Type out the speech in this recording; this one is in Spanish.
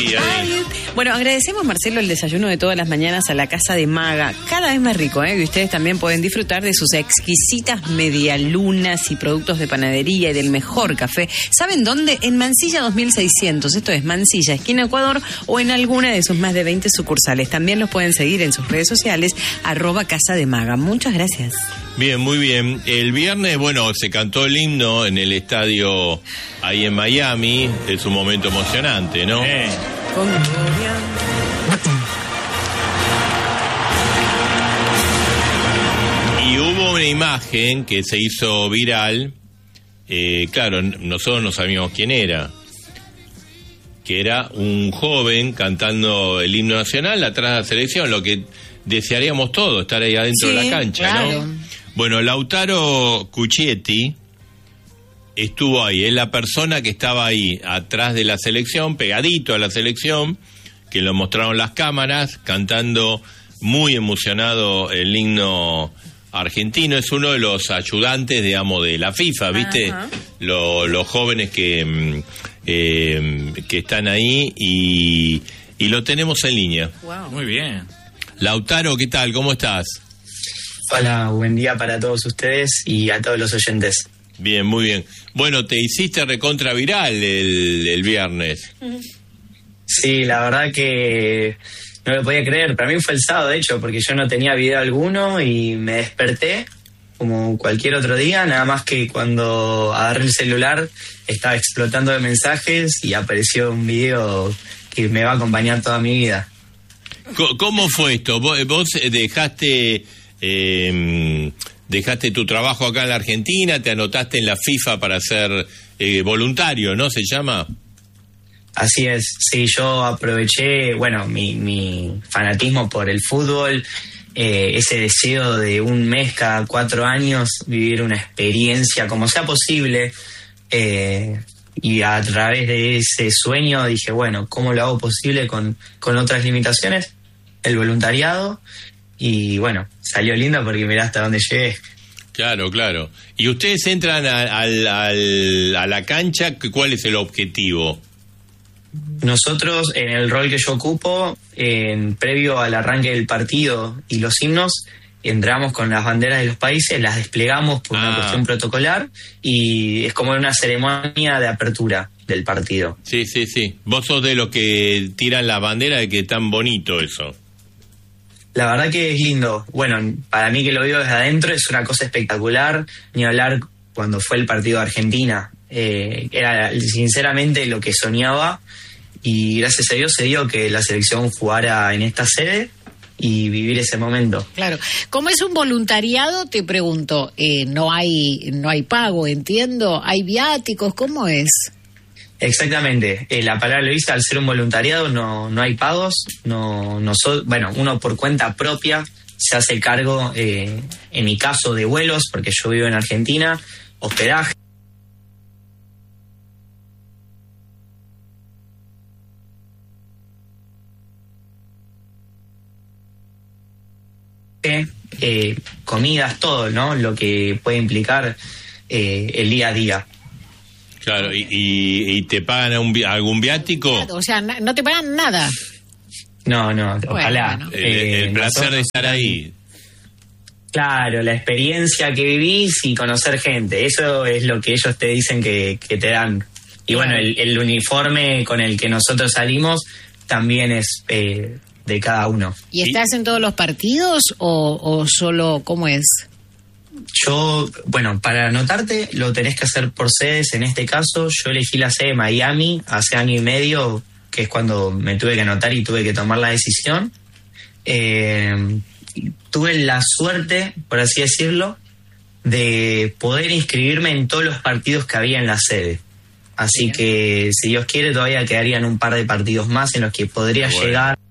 día. Bueno, agradecemos, Marcelo, el desayuno de todas las mañanas a la Casa de Maga. Cada vez más rico, ¿eh? Y ustedes también pueden disfrutar de sus exquisitas medialunas y productos de panadería y del mejor café. ¿Saben dónde? En Mansilla 2600. Esto es Mansilla, esquina Ecuador, o en alguna de sus más de 20 sucursales. También los pueden seguir en sus redes sociales, @Casa de Maga. Muchas gracias. Bien, muy bien. El viernes, bueno, se cantó el himno en el estadio ahí en Miami. Es un momento emocionante, ¿no? Con gloria. Y hubo una imagen que se hizo viral. Claro, nosotros no sabíamos quién era. Que era un joven cantando el himno nacional atrás de la selección, lo que desearíamos todos, estar ahí adentro de la cancha, claro, ¿no? Bueno, Lautaro Cucchetti estuvo ahí, es la persona que estaba ahí atrás de la selección, pegadito a la selección, que lo mostraron las cámaras, cantando muy emocionado el himno argentino. Es uno de los ayudantes, digamos, de la FIFA, ¿viste? Los jóvenes que están ahí y lo tenemos en línea. Wow. Muy bien. Lautaro, ¿qué tal? ¿Cómo estás? Hola, buen día para todos ustedes y a todos los oyentes. Bien, muy bien. Bueno, te hiciste recontra viral el viernes. Sí, la verdad que no lo podía creer. Para mí fue el sábado, de hecho, porque yo no tenía video alguno y me desperté como cualquier otro día, nada más que cuando agarré el celular estaba explotando de mensajes y apareció un video que me va a acompañar toda mi vida. ¿Cómo fue esto? ¿Vos dejaste tu trabajo acá en la Argentina, te anotaste en la FIFA para ser voluntario, ¿no? ¿Se llama? Así es, sí, yo aproveché, bueno, mi fanatismo por el fútbol, ese deseo de un mes cada 4 años, vivir una experiencia como sea posible, y a través de ese sueño dije, bueno, ¿cómo lo hago posible con otras limitaciones? El voluntariado, y bueno, salió lindo porque mirá hasta dónde llegué. Claro, claro. ¿Y ustedes entran a la cancha? ¿Cuál es el objetivo? Nosotros, en el rol que yo ocupo, previo al arranque del partido y los himnos, entramos con las banderas de los países, las desplegamos por una cuestión protocolar y es como una ceremonia de apertura del partido. Sí, sí, sí. Vos sos de los que tiran la bandera, de que tan bonito eso. La verdad que es lindo. Bueno, para mí que lo vivo desde adentro es una cosa espectacular. Ni hablar cuando fue el partido de Argentina. Era sinceramente lo que soñaba y gracias a Dios se dio que la selección jugara en esta sede y vivir ese momento. Claro. Como es un voluntariado, te pregunto, no hay pago, entiendo, hay viáticos, ¿cómo es? Exactamente, la palabra lo dice, al ser un voluntariado no hay pagos, bueno, uno por cuenta propia se hace cargo, en mi caso, de vuelos, porque yo vivo en Argentina, hospedaje, comidas, todo, ¿no? Lo que puede implicar el día a día. Claro, ¿y te pagan algún viático? O sea, no te pagan nada. No, ojalá. Bueno. El placer de estar ahí. Claro, la experiencia que vivís y conocer gente, eso es lo que ellos te dicen que te dan. Y bueno, el uniforme con el que nosotros salimos también es de cada uno. ¿Y estás en todos los partidos o solo cómo es? Yo, bueno, para anotarte lo tenés que hacer por sedes. En este caso yo elegí la sede de Miami hace 1 año y medio, que es cuando me tuve que anotar y tuve que tomar la decisión. Tuve la suerte, por así decirlo, de poder inscribirme en todos los partidos que había en la sede. Así que, si Dios quiere, todavía quedarían un par de partidos más en los que podría llegar